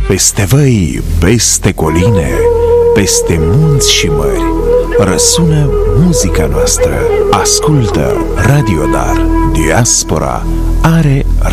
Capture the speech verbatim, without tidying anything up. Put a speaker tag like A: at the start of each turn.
A: Peste văi, peste coline, peste munți și mări, răsună muzica noastră. Ascultă Radio Dar. Diaspora are